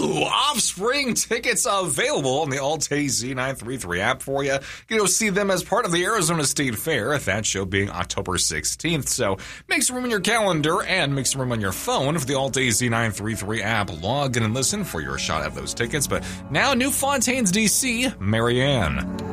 Offspring tickets available on the Alt-A Z933 app for you. You can go see them as part of the Arizona State Fair, that show being October 16th. So make some room in your calendar and make some room on your phone for the Alt-A Z933 app. Log in and listen for your shot at those tickets. But now, New Fontaine's DC, Marianne.